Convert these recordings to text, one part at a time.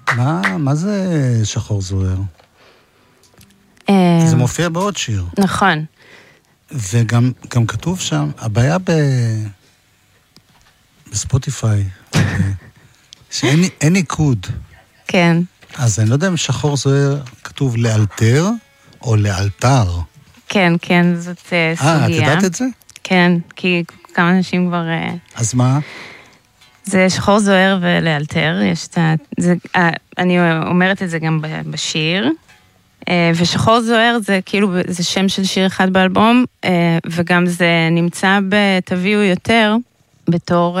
מה זה שחור זוהר? זה מופיע בעוד שיר. נכון. וגם כתוב שם, הבעיה בספוטיפיי, שאין ניקוד. כן. אז אני לא יודע אם שחור זוהר כתוב לאלתר או לאלתר. כן, זאת סוגיה. את יודעת את זה? כן, כי כמה אנשים כבר... אז מה? זה שחור זוהר ולאלתר, אני אומרת את זה גם בשיר, ושחור זוהר זה כאילו, זה שם של שיר אחד באלבום, וגם זה נמצא בתביאו יותר, בתור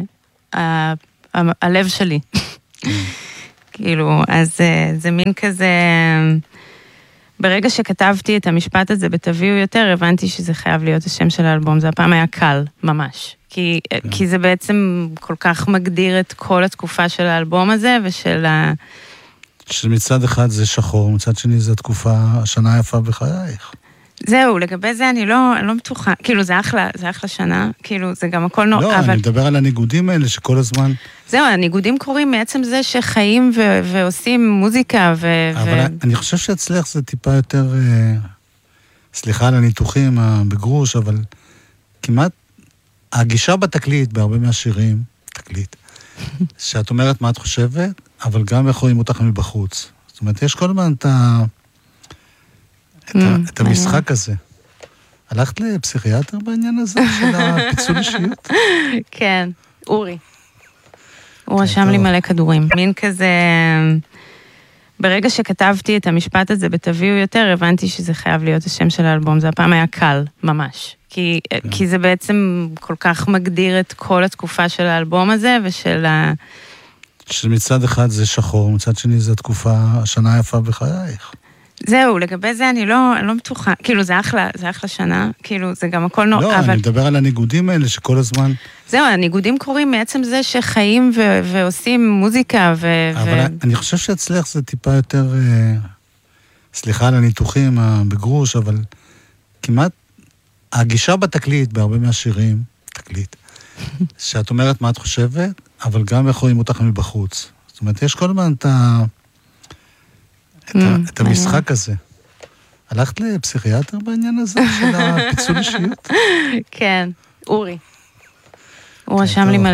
הלב שלי. כאילו, אז זה מין כזה... ברגע שכתבתי את המשפט הזה בתביאו יותר, הבנתי שזה חייב להיות השם של האלבום. זה הפעם היה קל, ממש. כי זה בעצם כל כך מגדיר את כל התקופה של האלבום הזה, ושל שמצד אחד זה שחור, מצד שני זה התקופה, השנה היפה בחייך. זהו, לגבי זה אני לא בטוחה. כאילו, זה אחלה שנה. כאילו, זה גם הכל נורא. לא, אני מדבר על הניגודים האלה שכל הזמן... זהו, הניגודים קורים מעצם זה שחיים ועושים מוזיקה אבל אני חושב שאצלך זה טיפה יותר... סליחה על הניתוחים בגרוש, אבל כמעט... הגישה בתקליט, בהרבה מהשירים, תקליט, שאת אומרת מה את חושבת, אבל גם איך רואים אותך מבחוץ. זאת אומרת, יש כל הזמן את המשחק הזה. הלכת לפסיכיאטר בעניין הזה של הפיצול אישיות? כן, אורי. הוא רשם לי מלא כדורים. מין כזה... ברגע שכתבתי את המשפט הזה בתביאו יותר, הבנתי שזה חייב להיות השם של האלבום. זה הפעם היה קל, ממש. כי זה בעצם כל כך מגדיר את כל התקופה של האלבום הזה, ושל שמצד אחד זה שחור, מצד שני זה התקופה, השנה היפה בחייך. זהו, לגבי זה אני לא בטוחה. כאילו, זה אחלה שנה. כאילו, זה גם הכל נורא. לא, אני מדבר על הניגודים האלה שכל הזמן... זהו, הניגודים קורים מעצם זה שחיים ועושים מוזיקה אבל אני חושב שאצלך זה טיפה יותר... סליחה על הניתוחים בגרוש, אבל כמעט... הגישה בתקליט, בהרבה מהשירים, תקליט, שאת אומרת מה את חושבת, אבל גם איך רואים אותך מבחוץ. זאת אומרת, יש כל הזמן את המשחק הזה. הלכת לפסיכיאטר בעניין הזה של הפיצול אישיות? כן, אורי. הוא רשם לי מלא